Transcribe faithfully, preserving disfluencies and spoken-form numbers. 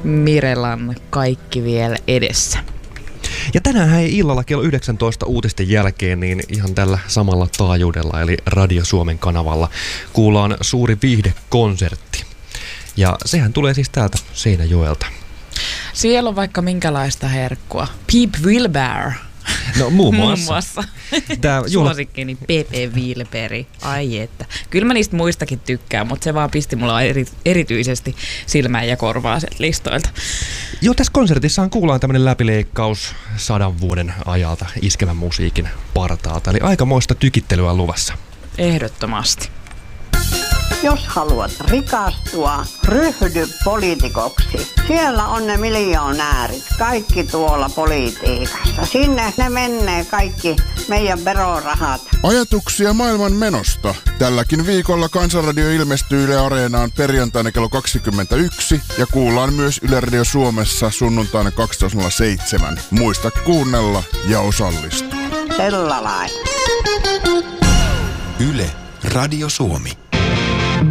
Mirelan Kaikki vielä edessä. Ja tänään ei illalla kello yhdeksäntoista uutisten jälkeen niin ihan tällä samalla taajuudella eli Radio Suomen kanavalla kuullaan suuri viihdekonsertti. Ja sehän tulee siis täältä Seinäjoelta. Siellä on vaikka minkälaista herkkua. Peep Wilbur. No muun muassa. muun muassa. Tää juhla... Suosikkini P P Wilberi. Ai että. Kyllä mä niistä muistakin tykkään, mutta se vaan pisti mulla eri, erityisesti silmään ja korvaa sieltä listoilta. Joo, tässä konsertissaan kuullaan tämmönen läpileikkaus sadan vuoden ajalta iskevän musiikin partaalta. Eli aikamoista tykittelyä luvassa. Ehdottomasti. Jos haluat rikastua, ryhdy poliitikoksi. Siellä on ne miljonäärit, kaikki tuolla politiikassa. Sinne ne menee kaikki meidän verorahat. Ajatuksia maailman menosta. Tälläkin viikolla Kansanradio ilmestyy Yle Areenaan perjantaina kello kaksikymmentäyksi ja kuullaan myös Yle Radio Suomessa sunnuntaina kaksitoista nolla seitsemän. Muista kuunnella ja osallistua. Sellainen. Yle Radio Suomi.